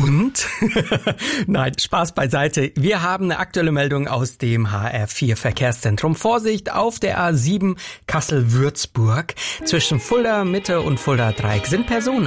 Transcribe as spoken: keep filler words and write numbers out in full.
Und? Nein, Spaß beiseite. Wir haben eine aktuelle Meldung aus dem H R vier Verkehrszentrum. Vorsicht auf der A sieben Kassel-Würzburg. Zwischen Fulda Mitte und Fulda Dreieck sind Personen